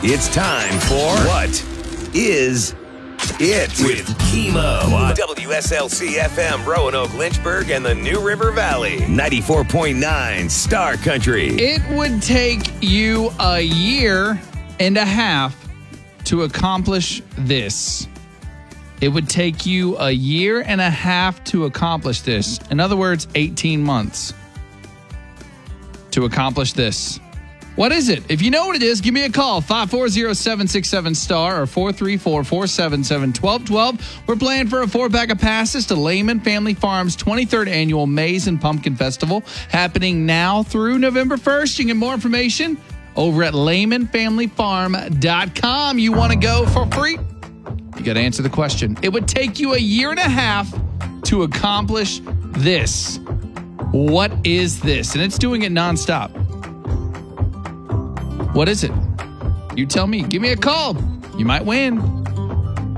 It's time for What Is It? With Chemo on WSLC FM, Roanoke, Lynchburg, and the New River Valley. 94.9 Star Country. It would take you a year and a half to accomplish this. It would take you a year and a half to accomplish this. In other words, 18 months to accomplish this. What is it? If you know what it is, give me a call. 540-767-STAR or 434-477-1212. We're playing for a 4-pack of passes to Lehman Family Farms' 23rd Annual Maize and Pumpkin Festival, happening now through November 1st. You can get more information over at LehmanFamilyFarm.com. You want to go for free? You got to answer the question. It would take you a year and a half to accomplish this. What is this? And it's doing it nonstop. What is it? You tell me. Give me a call. You might win.